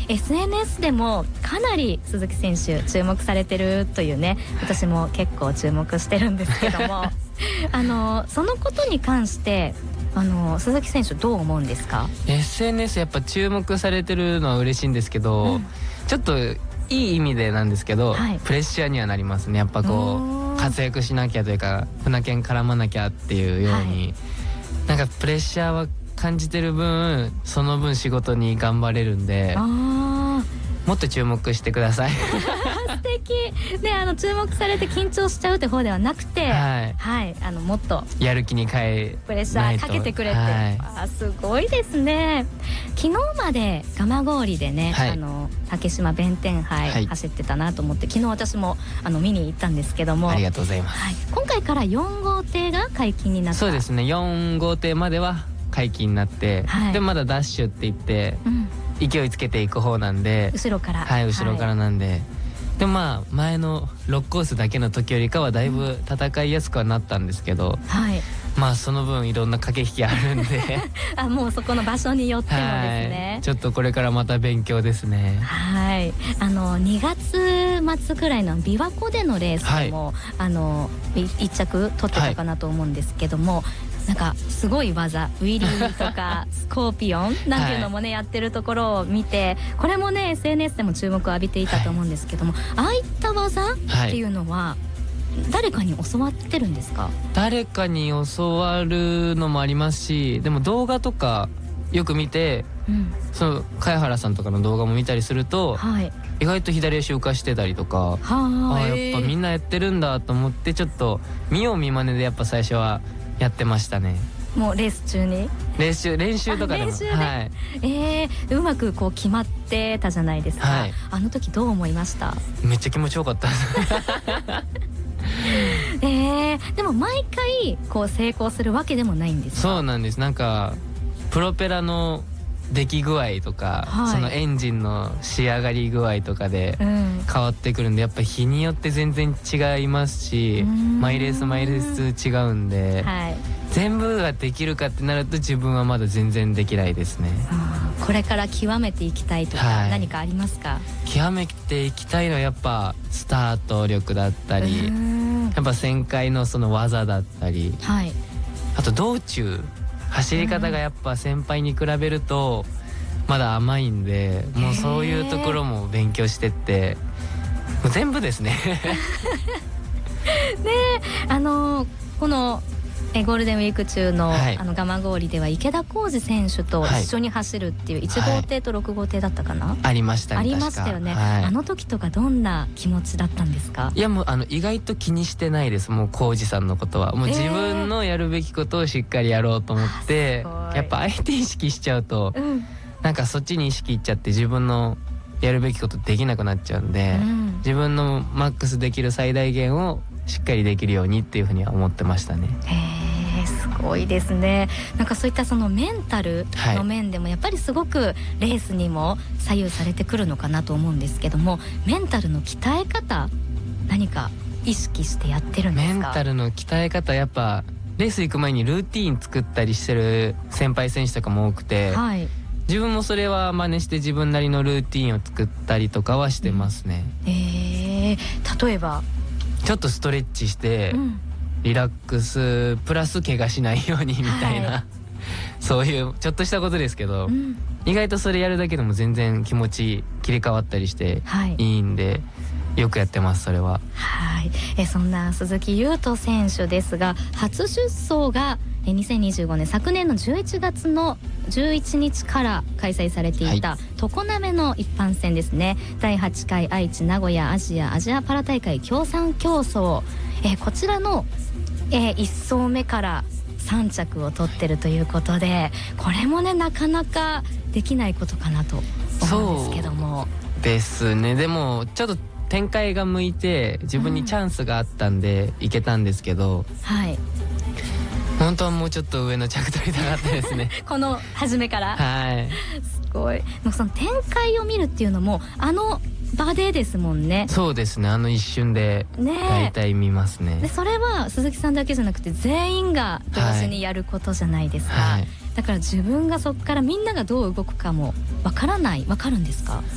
SNS でもかなり鈴木選手注目されてるというね、私も結構注目してるんですけどもそのことに関して鈴木選手どう思うんですか？ SNS やっぱ注目されてるのは嬉しいんですけど、ちょっといい意味でなんですけど、プレッシャーにはなりますね。やっぱこう活躍しなきゃというか船券絡まなきゃっていうように、なんかプレッシャーは感じてる分その分仕事に頑張れるんで、もっと注目してください素敵で、注目されて緊張しちゃうって方ではなくて、もっとやる気に変えプレッシャーかけてくれて、すごいですね。昨日まで蒲郡でね、竹島弁天杯走ってたなと思って、昨日私も見に行ったんですけども、 ありがとうございます。 今回から4号艇が解禁になった。 そうですね、4号艇までは解禁になって、でまだダッシュって言って、勢いつけていく方なんで、 後ろから後ろからなんで、でもまあ前の6コースだけの時よりかはだいぶ戦いやすくはなったんですけど、まあその分いろんな駆け引きあるんでもうそこの場所によってもですね、 ちょっとこれからまた勉強ですね。 2月末くらいの琵琶湖でのレースでも、1着取ってたかなと思うんですけども、なんかすごい技、ウィリーとかスコーピオンなんていうのもね、やってるところを見て、これもね SNS でも注目を浴びていたと思うんですけども、ああいった技っていうのは誰かに教わってるんですか？ 誰かに教わるのもありますし、でも動画とかよく見て、その茅原さんとかの動画も見たりすると、意外と左足浮かしてたりとか、やっぱみんなやってるんだと思って、ちょっと見よう見まねでやっぱ最初はやってましたね。 もうレース中に練習とかでもうまくこう決まってたじゃないですか、あの時どう思いました？ めっちゃ気持ちよかったでも毎回こう成功するわけでもないんですか？ そうなんです。なんかプロペラの出来具合とか、そのエンジンの仕上がり具合とかで変わってくるんで、やっぱ日によって全然違いますし、マイレースマイレース違うんで、全部ができるかってなると自分はまだ全然できないですね。 これから極めていきたいとか何かありますか？ 極めていきたいのはやっぱスタート力だったり、やっぱ旋回のその技だったり、あと道中走り方がやっぱ先輩に比べるとまだ甘いんで、もうそういうところも勉強してって、もう全部ですねこのゴールデンウィーク中の蒲郡では池田浩司選手と一緒に走るっていう、1号艇と6号艇だったかな、 ありましたね。 ありましたよね。あの時とかどんな気持ちだったんですか？ いやもう意外と気にしてないです。もう浩司さんのことはもう自分のやるべきことをしっかりやろうと思って、やっぱ相手意識しちゃうと、なんかそっちに意識いっちゃって自分のやるべきことできなくなっちゃうんで、自分のマックスできる最大限をしっかりできるようにっていうふうには思ってましたね。 すごいですね。なんかそういったそのメンタルの面でもやっぱりすごくレースにも左右されてくるのかなと思うんですけども、メンタルの鍛え方何か意識してやってるんですか？ メンタルの鍛え方、やっぱレース行く前にルーティーン作ったりしてる先輩選手とかも多くて、自分もそれは真似して自分なりのルーティーンを作ったりとかはしてますね。 例えばちょっとストレッチして、リラックスプラス怪我しないようにみたいな、そういうちょっとしたことですけど、意外とそれやるだけでも全然気持ち切り替わったりしていいんで、よくやってます。それはそんな鈴木優斗選手ですが、初出走が2025年昨年の11月の11日から開催されていた常滑の一般戦ですね。第8回愛知名古屋アジアパラ大会協賛競争、こちらの、1走目から3着を取ってるということで、これもねなかなかできないことかなと思うんですけども。 そうですね。でもちょっと展開が向いて自分にチャンスがあったんでいけたんですけど、本当はもうちょっと上の着取りたかったですねこの初めからすごい。その展開を見るっていうのも場でですもんね。 そうですね、一瞬で大体見ますね。 でそれは鈴木さんだけじゃなくて全員が同時にやることじゃないですか、だから自分がそこからみんながどう動くかもわかるんですか？